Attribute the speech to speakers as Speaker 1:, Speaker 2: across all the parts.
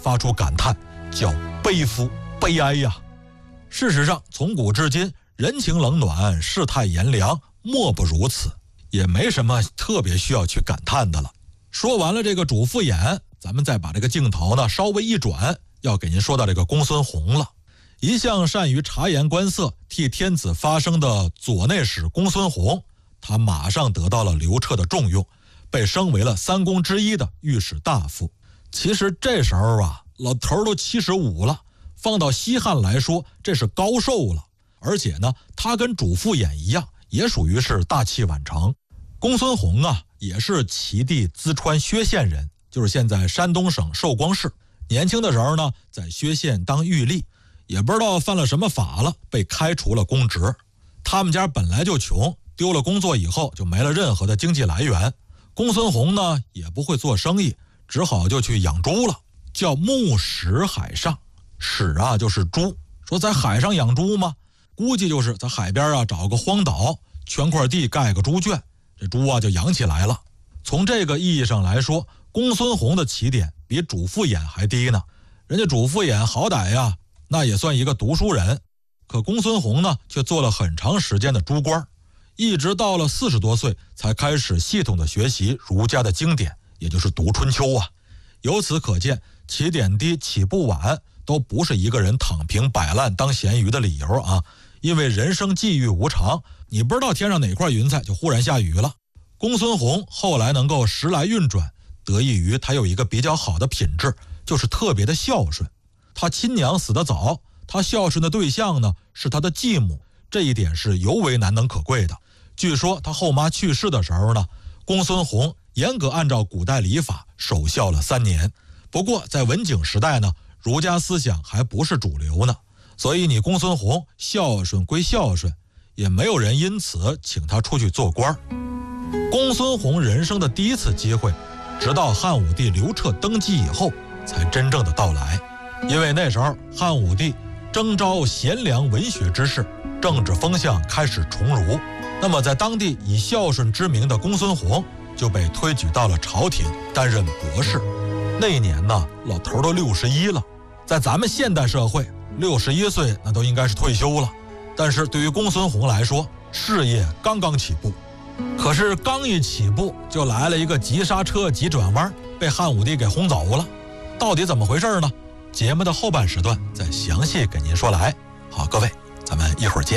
Speaker 1: 发出感叹，叫悲夫悲哀呀。事实上，从古至今，人情冷暖，世态炎凉，莫不如此，也没什么特别需要去感叹的了。说完了这个主父偃，咱们再把这个镜头呢稍微一转，要给您说到这个公孙弘了。一向善于察言观色，替天子发声的左内史公孙弘，他马上得到了刘彻的重用，被升为了3公之一的御史大夫。其实这时候啊，老头都75了，放到西汉来说，这是高寿了。而且呢，他跟主父偃一样，也属于是大器晚成。公孙弘啊，也是齐地淄川薛县人，就是现在山东省寿光市。年轻的时候呢，在薛县当狱吏，也不知道犯了什么法了，被开除了公职。他们家本来就穷，丢了工作以后就没了任何的经济来源。公孙弘呢，也不会做生意，只好就去养猪了，叫牧史海上。史啊就是猪，说在海上养猪吗？估计就是在海边啊找个荒岛，圈块地盖个猪圈，这猪啊就养起来了。从这个意义上来说，公孙弘的起点比主父偃还低呢。人家主父偃好歹呀，那也算一个读书人，可公孙弘呢，却做了很长时间的猪官，一直到了40多岁才开始系统的学习儒家的经典，也就是读春秋啊。由此可见，起点低起步晚都不是一个人躺平摆烂当咸鱼的理由啊。因为人生际遇无常，你不知道天上哪块云彩就忽然下雨了。公孙弘后来能够时来运转，得益于他有一个比较好的品质，就是特别的孝顺。他亲娘死得早，他孝顺的对象呢是他的继母，这一点是尤为难能可贵的。据说他后妈去世的时候呢，公孙弘严格按照古代礼法守孝了3年。不过在文景时代呢，儒家思想还不是主流呢，所以你公孙弘孝顺归孝顺，也没有人因此请他出去做官。公孙弘人生的第一次机会，直到汉武帝刘彻登基以后才真正的到来。因为那时候汉武帝征召贤良文学之士，政治风向开始崇儒，那么在当地以孝顺知名的公孙弘就被推举到了朝廷担任博士。那一年呢，老头都61了，在咱们现代社会61岁那都应该是退休了，但是对于公孙弘来说，事业刚刚起步。可是刚一起步就来了一个急刹车急转弯，被汉武帝给轰走了。到底怎么回事呢？节目的后半时段再详细给您说来。好，各位，咱们一会儿见。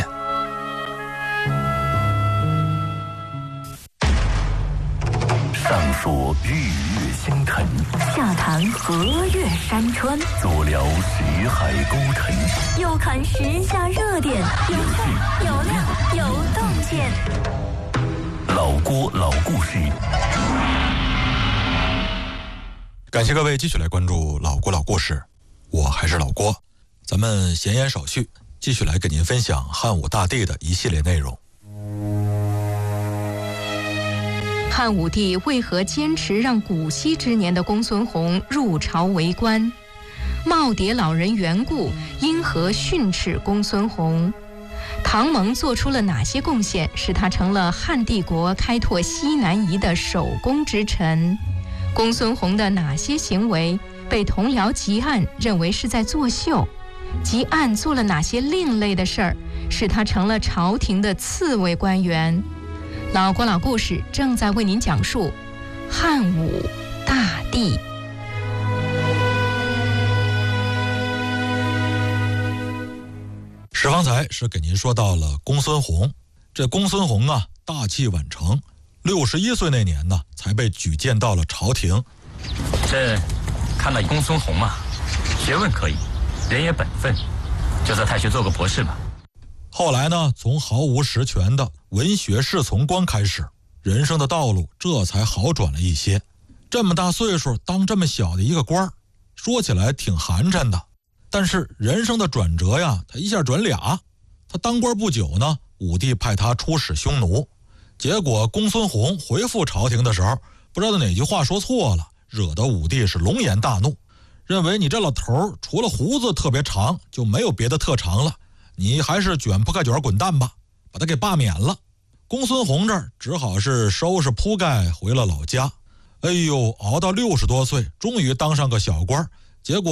Speaker 2: 上说日月星辰，
Speaker 3: 下谈河岳山川，
Speaker 2: 左聊识海沟沉，
Speaker 3: 右看时下热点，有趣有料有洞见。
Speaker 2: 老郭老故事。
Speaker 1: 感谢各位继续来关注老郭老故事，我还是老郭。咱们闲言少叙，继续来给您分享汉武大帝的一系列内容。
Speaker 4: 汉武帝为何坚持让古稀之年的公孙弘入朝为官？耄耋老人缘故，因何训斥公孙弘？唐蒙做出了哪些贡献，使他成了汉帝国开拓西南夷的首功之臣？公孙弘的哪些行为被同僚汲案认为是在作秀？汲案做了哪些另类的事儿，使他成了朝廷的次位官员？老郭老故事正在为您讲述汉武大帝。
Speaker 1: 方才是给您说到了公孙弘。这公孙弘啊，大器晚成，61岁那年呢，才被举荐到了朝廷。
Speaker 5: 这看到公孙弘嘛，学问可以，人也本分，就在太学做个博士吧。
Speaker 1: 后来呢，从毫无实权的文学侍从官开始，人生的道路这才好转了一些。这么大岁数当这么小的一个官，说起来挺寒碜的，但是人生的转折呀，他一下转俩。他当官不久呢，武帝派他出使匈奴，结果公孙弘回复朝廷的时候，不知道哪句话说错了，惹得武帝是龙颜大怒，认为你这老头除了胡子特别长就没有别的特长了，你还是卷铺盖卷滚蛋吧，把他给罢免了。公孙弘这儿只好是收拾铺盖回了老家。哎呦，熬到60多岁终于当上个小官，结果